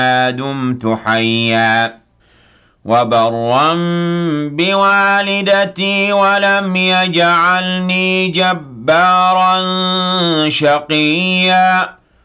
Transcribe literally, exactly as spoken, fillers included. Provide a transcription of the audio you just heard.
دمت حيا وبرا بوالدتي ولم يجعلني جبارا شقيا